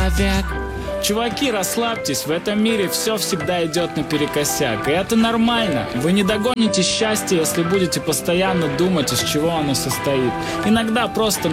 человек. Чуваки, расслабьтесь, в этом мире все всегда идет наперекосяк. И это нормально. Вы не догоните счастье, если будете постоянно думать, из чего оно состоит. Иногда просто